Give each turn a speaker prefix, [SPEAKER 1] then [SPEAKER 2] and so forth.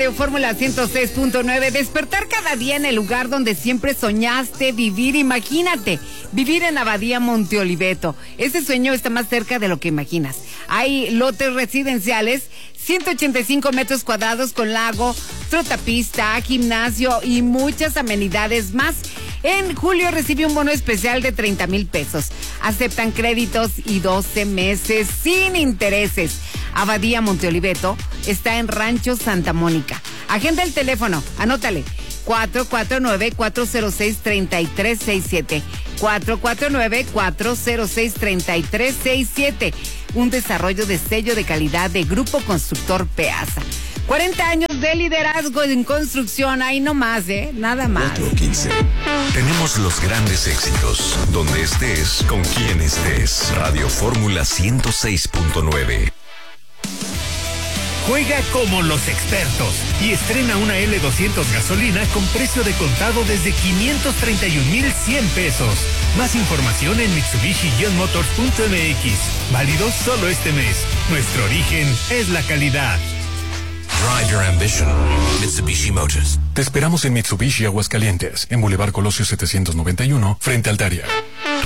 [SPEAKER 1] Radio Fórmula 106.9. Despertar cada día en el lugar donde siempre soñaste vivir. Imagínate, vivir en Abadía Monte Oliveto. Ese sueño está más cerca de lo que imaginas. Hay lotes residenciales, 185 metros cuadrados con lago, trotapista, gimnasio y muchas amenidades más. En julio recibe un bono especial de 30,000 pesos. Aceptan créditos y 12 meses sin intereses. Abadía Monte Oliveto está en Rancho Santa Mónica. Agenda el teléfono, anótale. 449-406-3367. 449-406-3367. Un desarrollo de sello de calidad de Grupo Constructor Peasa. 40 años de liderazgo en construcción, ahí nomás, nada más.
[SPEAKER 2] 415. Tenemos los grandes éxitos, donde estés, con quien estés. Radio Fórmula 106.9.
[SPEAKER 3] Juega como los expertos y estrena una L200 gasolina con precio de contado desde 531,100 pesos. Más información en Mitsubishi-motors.mx. Válido solo este mes. Nuestro origen es la calidad.
[SPEAKER 2] Drive your ambition. Mitsubishi Motors.
[SPEAKER 4] Te esperamos en Mitsubishi Aguascalientes, en Boulevard Colosio 791, frente al Daria.